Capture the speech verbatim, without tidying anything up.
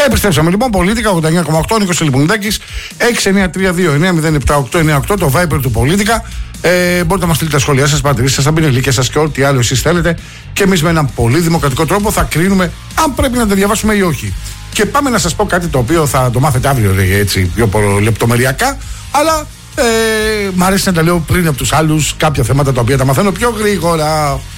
Επιστρέψαμε λοιπόν. Πολίτικα ογδόντα εννιά κόμμα οκτώ. Νίκος Ελπονιδάκης. έξι εννιά τρία δύο εννιά μηδέν επτά οκτώ εννιά οκτώ το Viber του Πολίτικα. Ε, μπορείτε να μας στείλετε τα σχόλιά σας, παρατηρήσεις σας, τα πινελίκια σας και ό,τι άλλο εσείς θέλετε. Και εμείς με έναν πολύ δημοκρατικό τρόπο θα κρίνουμε αν πρέπει να τα διαβάσουμε ή όχι. Και πάμε να σας πω κάτι το οποίο θα το μάθετε αύριο, έτσι, πιο λεπτομεριακά. Αλλά ε, μ' αρέσει να τα λέω πριν από τους άλλους κάποια θέματα τα οποία τα μαθαίνω πιο γρήγορα.